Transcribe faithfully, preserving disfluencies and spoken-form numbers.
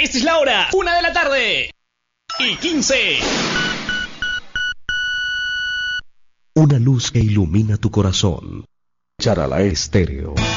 Esta es la hora, una de la tarde y quince. Una luz que ilumina tu corazón. Charalá Estéreo.